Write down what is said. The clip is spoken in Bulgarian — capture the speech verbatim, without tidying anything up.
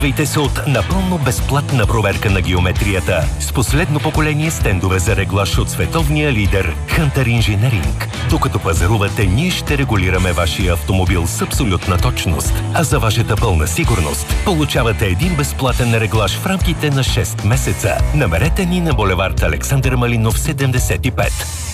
Вийте се от напълно безплатна проверка на геометрията с последно поколение стендове за реглаж от световния лидер Hunter Engineering. Докато пазарувате, ние ще регулираме вашия автомобил с абсолютна точност. А за вашата пълна сигурност получавате един безплатен реглаж в рамките на шест месеца. Намерете ни на булевард Александър Малинов седемдесет и пет.